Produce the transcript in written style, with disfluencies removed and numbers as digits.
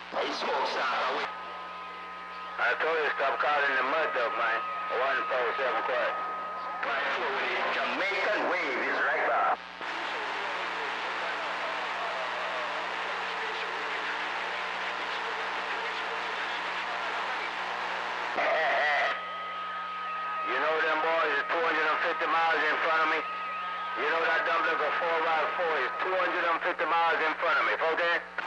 Hey, smoke shot. I told you to stop calling the mud dog, man. 147 quiet. Jamaican wave is right back. You know them boys is 250 miles in front of me? You know that dumb little 4x4 is 250 miles in front of me, okay?